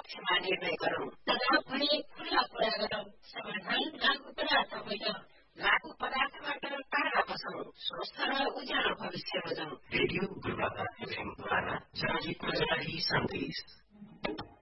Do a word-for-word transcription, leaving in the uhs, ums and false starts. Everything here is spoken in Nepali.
पक्षमा निर्णय गरौँ। तथा पनि खुल्ला कुरा गरौँ। समाधान लागू पदार्थ होइन। लागू पदार्थबाट टाढा बसौँ। स्वस्थ र उज्यालो भविष्य रोजौँ। रेडियो गुरुबाबा एफएम द्वारा जनहितको लागि सन्देश।